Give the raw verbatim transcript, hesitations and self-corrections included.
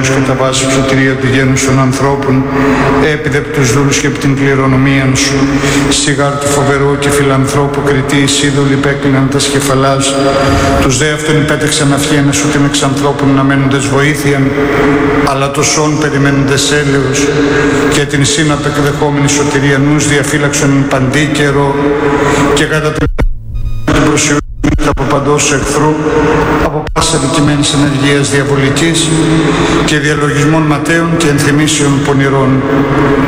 αιώνους κατά βάση ψωτηρία του γένους των ανθρώπων, έπιδε από τους δούλους και από την κληρονομία σου. Σιγάρ του φοβερού και φιλανθρώπου κριτή, είδωλοι υπέκλειναν τα σκεφαλάς, τους δε αυτόν υπέταξαν αυχένες ούτε εξ ανθρώπων να μένοντες βοήθειαν, αλλά το σών περιμένοντες έλεος, και την σύναπ εκδεχόμενη σωτηρία νους διαφύλαξον παντή καιρό, και κατά την προσιούνη από παντός εχθρού, από πάσα δικημένης ενεργείας διαβολικής και διαλογισμών ματέων και ενθυμίσεων πονηρών.